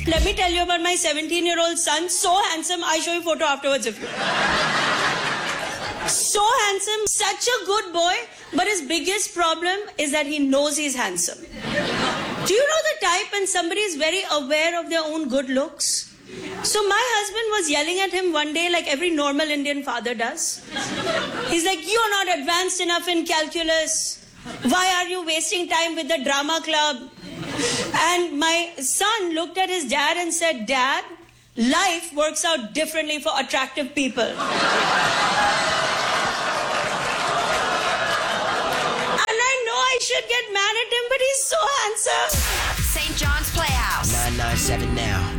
Let me tell you about my 17-year-old son. So handsome. I'll show you a photo afterwards if you. So handsome. Such a good boy. But his biggest problem is that he knows he's handsome. Do you know the type when somebody is very aware of their own good looks? So my husband was yelling at him one day like every normal Indian father does. He's like, you're not advanced enough in calculus. Why are you wasting time with the drama club? And my son looked at his dad and said, Dad, life works out differently for attractive people. And I know I should get mad at him, but he's so handsome. St. John's Playhouse. 997 now.